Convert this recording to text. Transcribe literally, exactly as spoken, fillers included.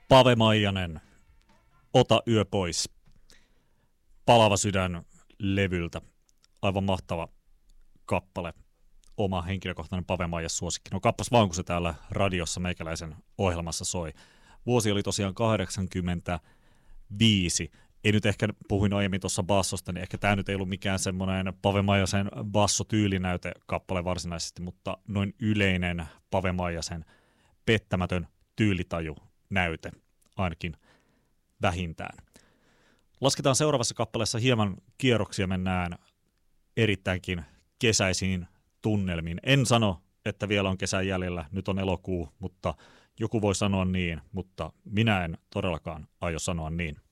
Pave Maijanen, Ota yö pois. Palava sydän levyltä. Aivan mahtava kappale. Oma henkilökohtainen Pave Maijas suosikki. No kappas vaan, kun se täällä radiossa meikäläisen ohjelmassa soi. Vuosi oli tosiaan kahdeksankymmentäviisi. Ei nyt ehkä, puhuin aiemmin tuossa bassosta, niin ehkä tämä nyt ei ollut mikään semmoinen Pave Maijasen bassotyylinäyte kappale varsinaisesti, mutta noin yleinen Pave Maijasen pettämätön tyylitaju näyte ainakin vähintään. Lasketaan seuraavassa kappaleessa hieman kierroksia, mennään erittäinkin kesäisiin tunnelmiin. En sano, että vielä on kesän jäljellä, nyt on elokuu, mutta joku voi sanoa niin, mutta minä en todellakaan aio sanoa niin.